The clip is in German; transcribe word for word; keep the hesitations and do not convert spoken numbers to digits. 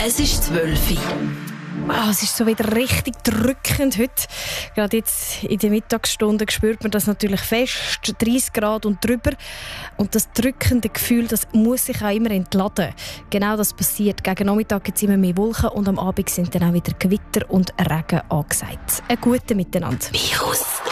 Es ist zwölf Uhr. Ah, es ist so wieder richtig drückend heute. Gerade jetzt in den Mittagsstunden spürt man das natürlich fest. dreißig Grad und drüber. Und das drückende Gefühl, das muss sich auch immer entladen. Genau das passiert. Gegen Nachmittag gibt es immer mehr Wolken und am Abend sind dann auch wieder Gewitter und Regen angesagt. Ein gutes Miteinander. Virus